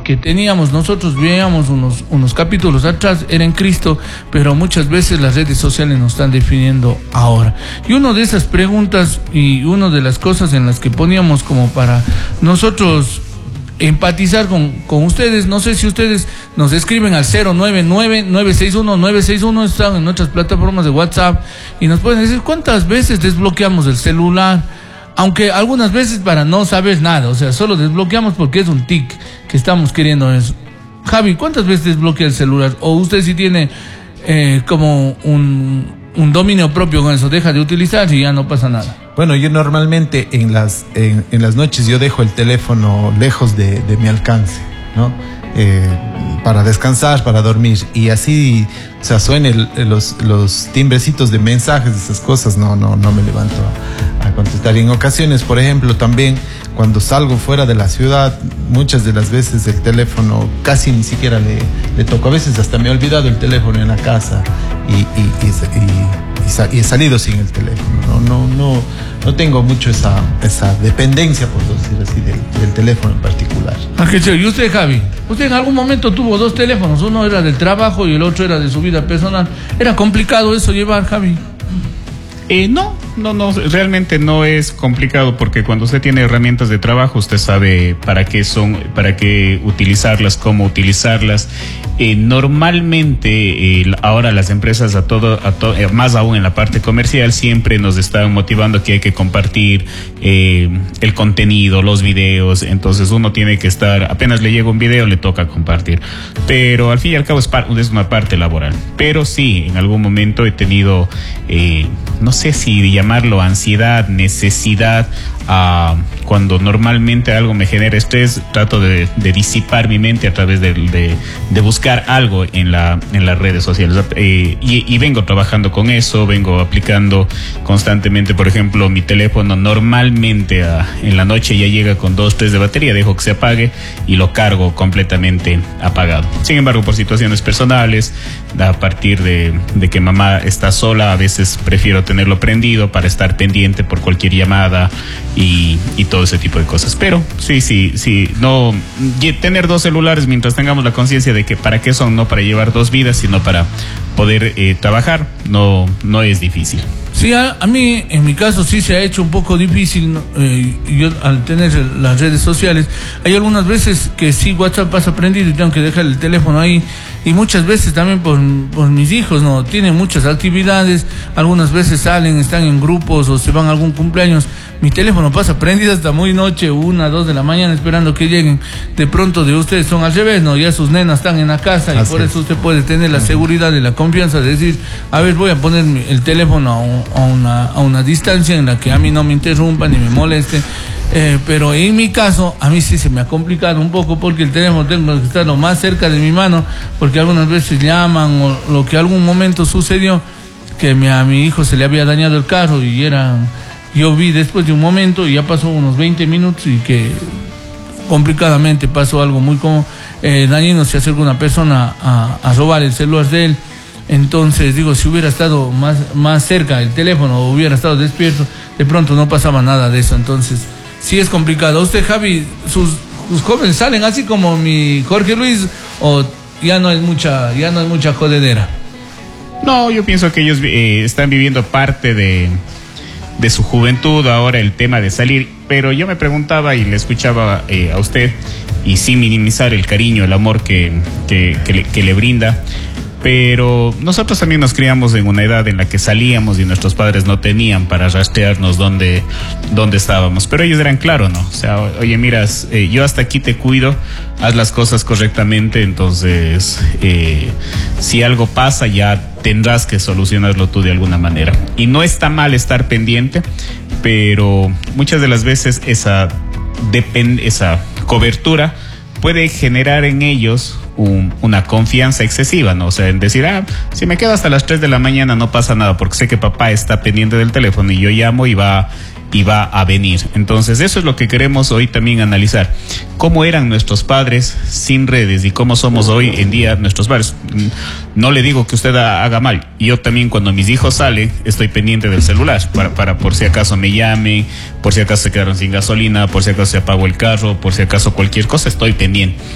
que teníamos nosotros, veíamos unos capítulos atrás, era en Cristo, pero muchas veces las redes sociales nos están definiendo ahora. Y una de esas preguntas y una de las cosas en las que poníamos como para nosotros empatizar con ustedes, no sé si ustedes nos escriben al 099-961-961, están en nuestras plataformas de WhatsApp y nos pueden decir cuántas veces desbloqueamos el celular, aunque algunas veces para no saber nada, o sea, solo desbloqueamos porque es un tic que estamos queriendo eso. Javi, ¿cuántas veces desbloquea el celular? O usted si tiene como un dominio propio con eso, deja de utilizar y ya no pasa nada. Bueno, yo normalmente en las noches yo dejo el teléfono lejos de mi alcance, ¿no? Para descansar, para dormir, y así, o sea, suenen los timbrecitos de mensajes, esas cosas, no me levanto a contestar. Y en ocasiones, por ejemplo, también cuando salgo fuera de la ciudad, muchas de las veces el teléfono casi ni siquiera le toco. A veces hasta me he olvidado el teléfono en la casa y he salido sin el teléfono. No tengo mucho esa dependencia, por decir así, del teléfono en particular. ¿Y usted, Javi? ¿Usted en algún momento tuvo dos teléfonos? Uno era del trabajo y el otro era de su vida personal. ¿Era complicado eso llevar, Javi? No, realmente no es complicado, porque cuando usted tiene herramientas de trabajo, usted sabe para qué son, para qué utilizarlas, cómo utilizarlas. Normalmente, ahora las empresas, más aún en la parte comercial, siempre nos están motivando que hay que compartir el contenido, los videos. Entonces uno tiene que estar, apenas le llega un video, le toca compartir. Pero al fin y al cabo es una parte laboral. Pero sí, en algún momento he tenido, no sé si llamarlo ansiedad, necesidad, cuando normalmente algo me genera estrés, trato de disipar mi mente a través de buscar algo en las redes sociales, y vengo trabajando con eso, vengo aplicando constantemente. Por ejemplo, mi teléfono normalmente en la noche ya llega con 2-3 de batería, dejo que se apague y lo cargo completamente apagado. Sin embargo, por situaciones personales, a partir de que mamá está sola, a veces prefiero tenerlo prendido para estar pendiente por cualquier llamada y todo ese tipo de cosas. Pero sí, no tener dos celulares mientras tengamos la conciencia de que para qué son, no para llevar dos vidas, sino para poder trabajar, no es difícil. Sí, a mí, en mi caso, sí se ha hecho un poco difícil. Yo, al tener las redes sociales, hay algunas veces que sí, WhatsApp pasa prendido y tengo que dejar el teléfono ahí. Y muchas veces también por mis hijos, ¿no? Tienen muchas actividades, algunas veces salen, están en grupos o se van a algún cumpleaños. Mi teléfono pasa prendido hasta muy noche, 1, 2 de la mañana, esperando que lleguen. De pronto de ustedes son al revés, ¿no? Ya sus nenas están en la casa, y por eso usted puede tener la seguridad y la confianza de decir, a ver, voy a poner el teléfono a una distancia en la que a mí no me interrumpa ni me moleste. Pero en mi caso, a mí sí se me ha complicado un poco, porque el teléfono tengo que estar lo más cerca de mi mano, porque algunas veces llaman, o lo que algún momento sucedió, que a mi hijo se le había dañado el carro yo vi después de un momento, y ya pasó unos 20 minutos, y que complicadamente pasó algo muy dañino. Se acercó una persona a robar el celular de él. Entonces digo, si hubiera estado más cerca el teléfono, o hubiera estado despierto, de pronto no pasaba nada de eso. Entonces sí es complicado. ¿Usted, Javi, sus jóvenes salen así como mi Jorge Luis, o ya no es mucha jodedera? No, yo pienso que ellos están viviendo parte de su juventud ahora, el tema de salir. Pero yo me preguntaba y le escuchaba a usted, y sin minimizar el cariño, el amor que le brinda, pero nosotros también nos criamos en una edad en la que salíamos y nuestros padres no tenían para rastrearnos dónde estábamos, pero ellos eran claros, ¿no? O sea, oye, miras, yo hasta aquí te cuido, haz las cosas correctamente, entonces si algo pasa ya tendrás que solucionarlo tú de alguna manera. Y no está mal estar pendiente, pero muchas de las veces esa cobertura puede generar en ellos una confianza excesiva, ¿no? O sea, en decir, si me quedo hasta las 3 de la mañana no pasa nada, porque sé que papá está pendiente del teléfono y yo llamo y va a venir. Entonces eso es lo que queremos hoy también analizar: cómo eran nuestros padres sin redes y cómo somos hoy en día nuestros padres. No le digo que usted haga mal, yo también, cuando mis hijos salen, estoy pendiente del celular para por si acaso me llamen, por si acaso se quedaron sin gasolina, por si acaso se apagó el carro, por si acaso cualquier cosa, estoy pendiente.